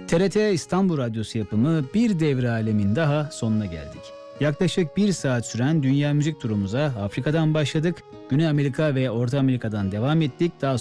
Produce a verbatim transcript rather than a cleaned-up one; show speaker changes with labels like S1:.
S1: T R T İstanbul Radyosu yapımı Bir Devre Alemin daha sonuna geldik. Yaklaşık bir saat süren dünya müzik turumuza Afrika'dan başladık, Güney Amerika ve Orta Amerika'dan devam ettik. Daha